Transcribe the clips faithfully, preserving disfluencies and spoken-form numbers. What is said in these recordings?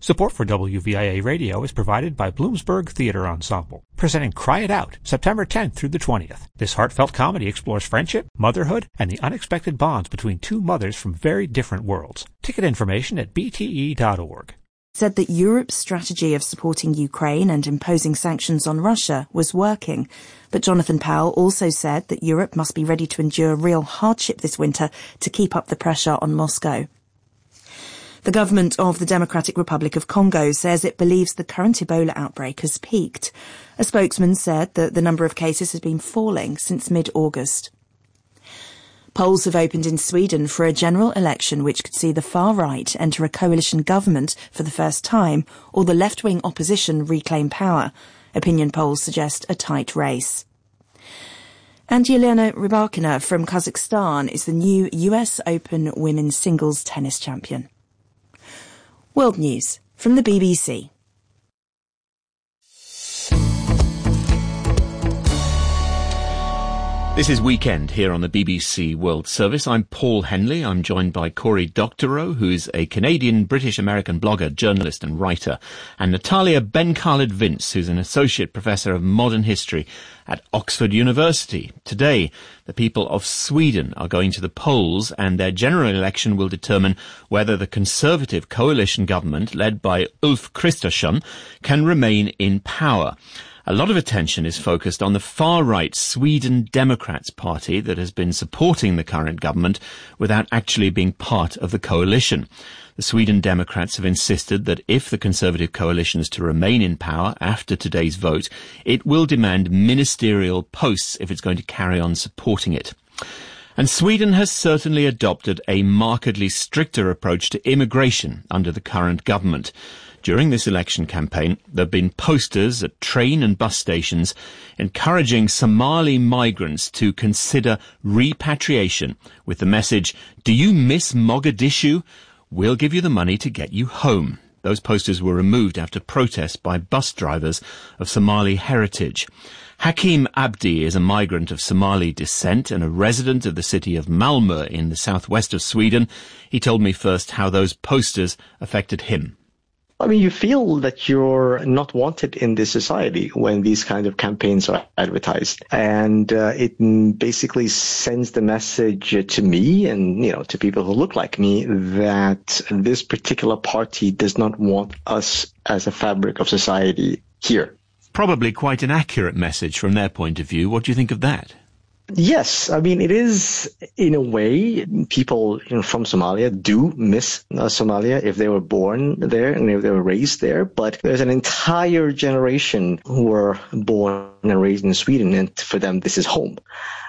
Support for W V I A Radio is provided by Bloomsburg Theatre Ensemble, presenting Cry It Out, September tenth through the twentieth. This heartfelt comedy explores friendship, motherhood, and the unexpected bonds between two mothers from very different worlds. Ticket information at b t e dot org. Said that Europe's strategy of supporting Ukraine and imposing sanctions on Russia was working. But Jonathan Powell also said that Europe must be ready to endure real hardship this winter to keep up the pressure on Moscow. The government of the Democratic Republic of Congo says it believes the current Ebola outbreak has peaked. A spokesman said that the number of cases has been falling since mid-August. Polls have opened in Sweden for a general election which could see the far right enter a coalition government for the first time, or the left-wing opposition reclaim power. Opinion polls suggest a tight race. And Yelena Rybakina from Kazakhstan is the new U S Open women's singles tennis champion. World News from the B B C. This is Weekend here on the B B C World Service. I'm Paul Henley. I'm joined by Cory Doctorow, who's a Canadian British-American blogger, journalist and writer, and Natalia Ben-Khaled-Vince, who's an associate professor of modern history at Oxford University. Today, the people of Sweden are going to the polls, and their general election will determine whether the Conservative coalition government, led by Ulf Kristersson, can remain in power. A lot of attention is focused on the far-right Sweden Democrats Party that has been supporting the current government without actually being part of the coalition. The Sweden Democrats have insisted that if the Conservative coalition is to remain in power after today's vote, it will demand ministerial posts if it's going to carry on supporting it. And Sweden has certainly adopted a markedly stricter approach to immigration under the current government. During this election campaign, there have been posters at train and bus stations encouraging Somali migrants to consider repatriation with the message, "Do you miss Mogadishu? We'll give you the money to get you home." Those posters were removed after protests by bus drivers of Somali heritage. Hakim Abdi is a migrant of Somali descent and a resident of the city of Malmö in the southwest of Sweden. He told me first how those posters affected him. I mean, you feel that you're not wanted in this society when these kind of campaigns are advertised. And uh, it basically sends the message to me and, you know, to people who look like me that this particular party does not want us as a fabric of society here. Probably quite an accurate message from their point of view. What do you think of that? Yes, I mean, it is, in a way, people you know, from Somalia do miss uh, Somalia if they were born there and if they were raised there. But there's an entire generation who were born and raised in Sweden, and for them, this is home.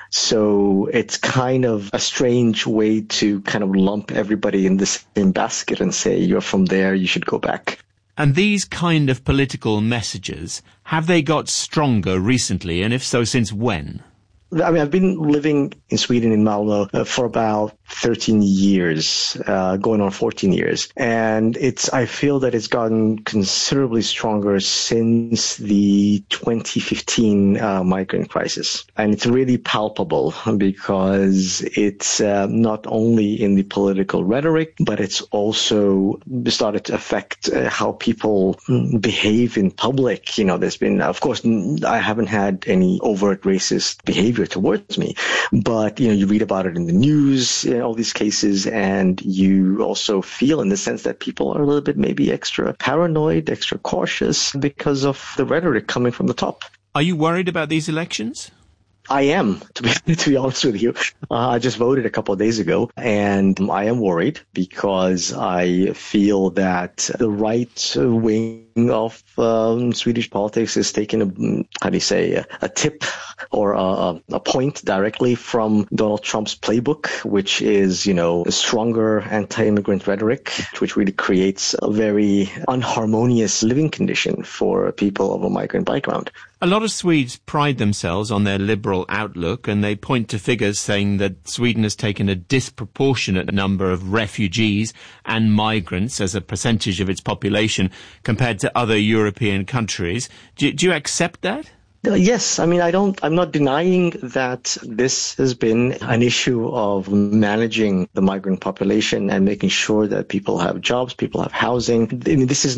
So it's kind of a strange way to kind of lump everybody in the same basket and say, you're from there, you should go back. And these kind of political messages, have they got stronger recently? And if so, since when? I mean, I've been living in Sweden, in Malmö, uh, for about thirteen years, uh, going on fourteen years. And it's, I feel that it's gotten considerably stronger since the twenty fifteen uh, migrant crisis. And it's really palpable because it's uh, not only in the political rhetoric, but it's also started to affect uh, how people behave in public. You know, there's been, of course, I haven't had any overt racist behavior towards me, but you know, you read about it in the news, you know, all these cases, and you also feel in the sense that people are a little bit maybe extra paranoid, extra cautious because of the rhetoric coming from the top. Are you worried about these elections? I am, to be, to be honest with you. Uh, I just voted a couple of days ago, and I am worried because I feel that the right wing of um, Swedish politics is taking a, how do you say, a, a tip or a, a point directly from Donald Trump's playbook, which is, you know, a stronger anti-immigrant rhetoric, which really creates a very unharmonious living condition for people of a migrant background. A lot of Swedes pride themselves on their liberal outlook, and they point to figures saying that Sweden has taken a disproportionate number of refugees and migrants as a percentage of its population compared to other European countries. Do, do you accept that? Yes, I mean, I don't, I'm not denying that this has been an issue of managing the migrant population and making sure that people have jobs, people have housing. I mean, this is